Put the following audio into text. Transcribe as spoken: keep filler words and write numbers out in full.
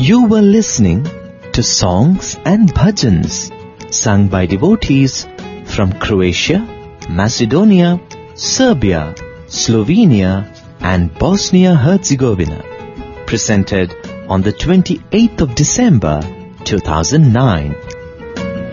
You were listening to songs and bhajans sung by devotees from Croatia, Macedonia, Serbia, Slovenia and Bosnia-Herzegovina, presented on the twenty-eighth of December two thousand nine.